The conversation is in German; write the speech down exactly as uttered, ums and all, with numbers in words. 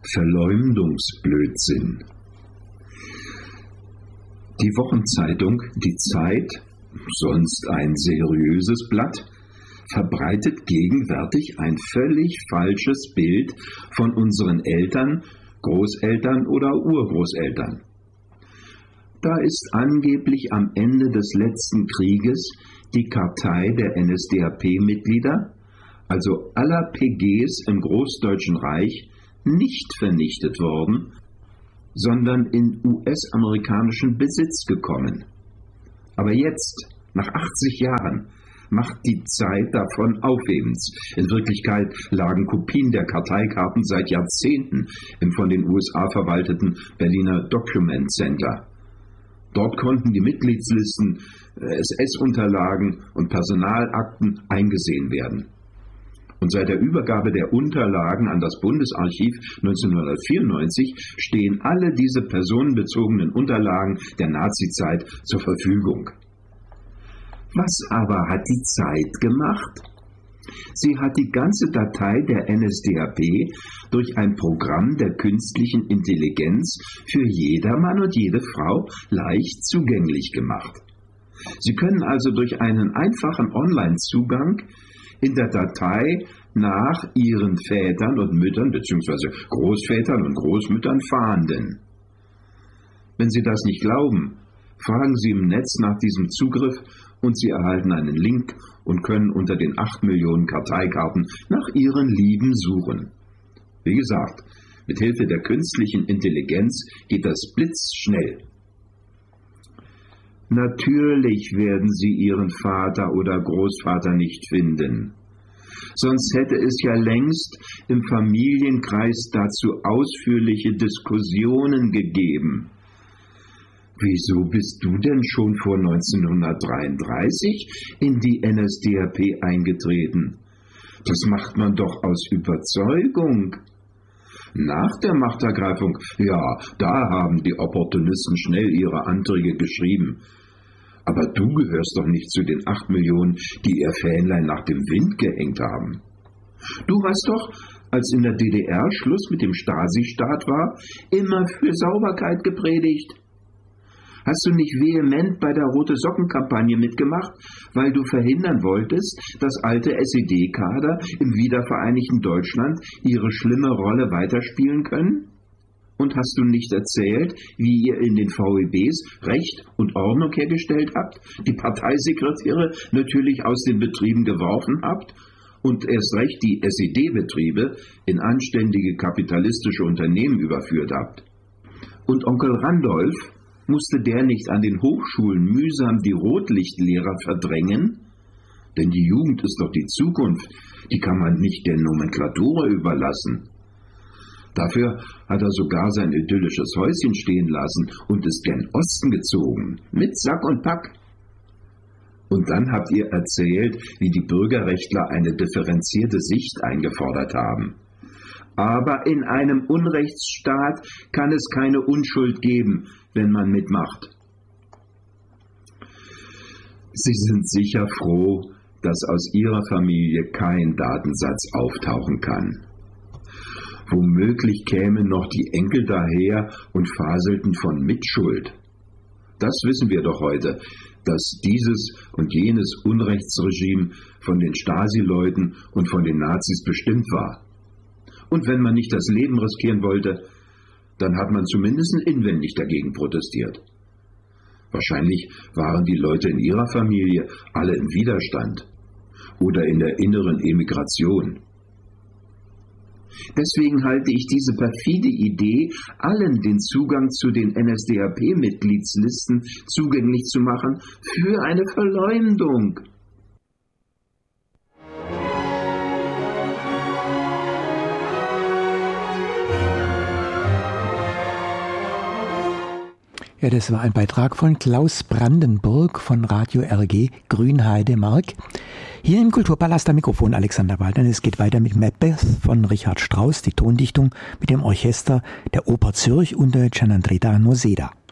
Verleumdungsblödsinn. Die Wochenzeitung Die Zeit, sonst ein seriöses Blatt, verbreitet gegenwärtig ein völlig falsches Bild von unseren Eltern, Großeltern oder Urgroßeltern. Da ist angeblich am Ende des letzten Krieges die Kartei der N S D A P-Mitglieder, also aller P Gs im Großdeutschen Reich, nicht vernichtet worden, sondern in U S-amerikanischen Besitz gekommen. Aber jetzt, nach achtzig Jahren, macht die Zeit davon Aufhebens. In Wirklichkeit lagen Kopien der Karteikarten seit Jahrzehnten im von den U S A verwalteten Berliner Document Center. Dort konnten die Mitgliedslisten, S S-Unterlagen und Personalakten eingesehen werden. Und seit der Übergabe der Unterlagen an das Bundesarchiv neunzehnhundertvierundneunzig stehen alle diese personenbezogenen Unterlagen der Nazizeit zur Verfügung. Was aber hat die Zeit gemacht? Sie hat die ganze Datei der N S D A P durch ein Programm der künstlichen Intelligenz für jedermann und jede Frau leicht zugänglich gemacht. Sie können also durch einen einfachen Online-Zugang in der Datei nach Ihren Vätern und Müttern bzw. Großvätern und Großmüttern fahnden. Wenn Sie das nicht glauben, fragen Sie im Netz nach diesem Zugriff und Sie erhalten einen Link und können unter den acht Millionen Karteikarten nach Ihren Lieben suchen. Wie gesagt, mit Hilfe der künstlichen Intelligenz geht das blitzschnell. Natürlich werden Sie Ihren Vater oder Großvater nicht finden. Sonst hätte es ja längst im Familienkreis dazu ausführliche Diskussionen gegeben. Wieso bist du denn schon vor neunzehnhundertdreiunddreißig in die N S D A P eingetreten? Das macht man doch aus Überzeugung. Nach der Machtergreifung, ja, da haben die Opportunisten schnell ihre Anträge geschrieben. Aber du gehörst doch nicht zu den acht Millionen, die ihr Fähnlein nach dem Wind gehängt haben. Du hast doch, als in der D D R Schluss mit dem Stasi-Staat war, immer für Sauberkeit gepredigt. Hast du nicht vehement bei der Rote-Socken-Kampagne mitgemacht, weil du verhindern wolltest, dass alte S E D-Kader im wiedervereinigten Deutschland ihre schlimme Rolle weiterspielen können? Und hast du nicht erzählt, wie ihr in den V E Bs Recht und Ordnung hergestellt habt, die Parteisekretäre natürlich aus den Betrieben geworfen habt und erst recht die S E D-Betriebe in anständige kapitalistische Unternehmen überführt habt? Und Onkel Randolph, musste der nicht an den Hochschulen mühsam die Rotlichtlehrer verdrängen? Denn die Jugend ist doch die Zukunft, die kann man nicht der Nomenklatura überlassen. Dafür hat er sogar sein idyllisches Häuschen stehen lassen und ist gen Osten gezogen, mit Sack und Pack. Und dann habt ihr erzählt, wie die Bürgerrechtler eine differenzierte Sicht eingefordert haben. Aber in einem Unrechtsstaat kann es keine Unschuld geben, wenn man mitmacht. Sie sind sicher froh, dass aus Ihrer Familie kein Datensatz auftauchen kann. Womöglich kämen noch die Enkel daher und faselten von Mitschuld. Das wissen wir doch heute, dass dieses und jenes Unrechtsregime von den Stasi-Leuten und von den Nazis bestimmt war. Und wenn man nicht das Leben riskieren wollte, dann hat man zumindest inwendig dagegen protestiert. Wahrscheinlich waren die Leute in ihrer Familie alle im Widerstand oder in der inneren Emigration. Deswegen halte ich diese perfide Idee, allen den Zugang zu den N S D A P-Mitgliedslisten zugänglich zu machen, für eine Verleumdung. Ja, das war ein Beitrag von Klaus Brandenburg von Radio R G Grünheide Mark. Hier im Kulturpalast am Mikrofon Alexander Waldner. Es geht weiter mit Macbeth von Richard Strauss, die Tondichtung mit dem Orchester der Oper Zürich unter Gianandrea Noseda.